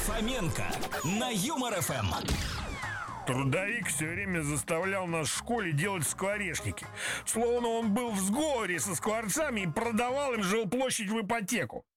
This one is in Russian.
Фоменко на Юмор ФМ. Трудовик все время заставлял нас в школе делать скворечники. Словно он был в сговоре со скворцами и продавал им жилплощадь в ипотеку.